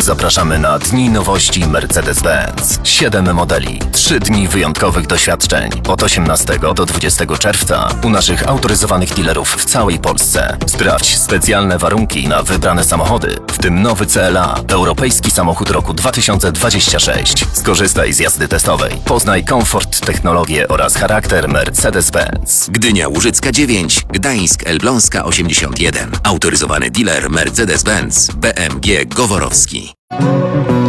zapraszamy na Dni Nowości Mercedes-Benz. 7 modeli, 3 dni wyjątkowych doświadczeń. Od 18 do 20 czerwca u naszych autoryzowanych dealerów w całej Polsce. Sprawdź specjalne warunki na wybrane samochody, w tym nowy CLA, europejski samochód roku 2026. Skorzystaj z jazdy testowej. Poznaj komfort, technologię oraz charakter Mercedes-Benz. Gdynia Łużycka 9, Gdańsk Elbląska 81. Autoryzowany dealer Mercedes-Benz BMG Goworowski.